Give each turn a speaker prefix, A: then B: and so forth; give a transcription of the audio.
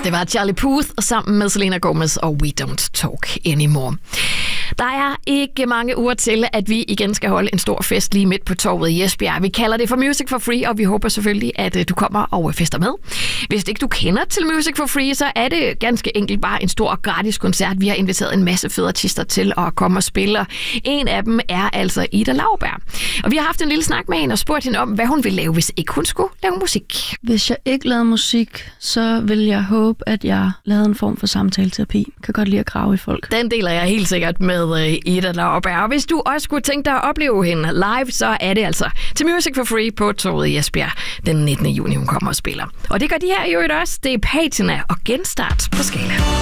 A: Det var Charlie Puth sammen med Selena Gomez og We Don't Talk Anymore. Der er ikke mange uger til, at vi igen skal holde en stor fest lige midt på torvet i Esbjerg. Vi kalder det for Music for Free, og vi håber selvfølgelig, at du kommer og fester med. Hvis ikke du kender til Music for Free, så er det ganske enkelt bare en stor gratis koncert. Vi har inviteret en masse fede artister til at komme og spille. En af dem er altså Ida Lauberg. Og vi har haft en lille snak med hende og spurgt hende om, hvad hun ville lave, hvis ikke hun skulle lave musik.
B: Hvis jeg ikke lavede musik, så ville jeg håbe, at jeg lavede en form for samtaleterapi. Jeg kan godt lide at grave i folk.
A: Den deler jeg helt sikkert med Ida Lauberg. Og hvis du også kunne tænke dig at opleve hende live, så er det altså til Music for Free på torvet i Esbjerg den 19. juni, hun kommer og spiller. Og det gør de her i øvrigt også. Det er Patina og Genstart på Scala.